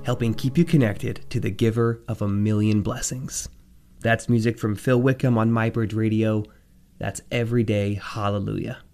helping keep you connected to the giver of a million blessings. That's music from Phil Wickham on MyBridge Radio. That's Everyday Hallelujah.